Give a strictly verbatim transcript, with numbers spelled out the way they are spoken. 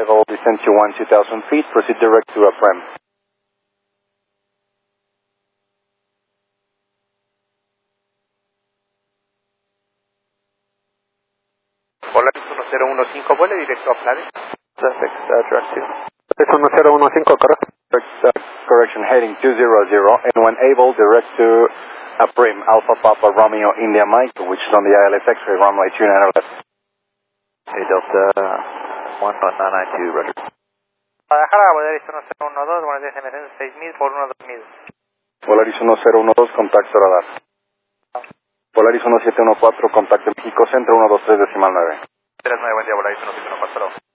arrival, descend to one two thousand feet, proceed direct to a prem. Polaris uno cero uno cinco, vuele directo a Flores. Traffic, uh, direct to. Es uno cero uno cinco, correct? Uh, correction, heading two zero zero, and when able, direct to a prim, Alpha Papa Romeo India Mike, which is on the I L S X-ray runway two nine zero left. Hey, Delta one one nine nine two, roger. Guadalajara, Polaris uno cero uno dos, buenos días, M C seis mil por uno dos mil. Polaris uno cero uno dos, contacto radar. Polaris uno siete uno cuatro, contacto México Centro uno dos tres decimal nueve. tres nueve, buen día, Polaris uno siete uno cuatro.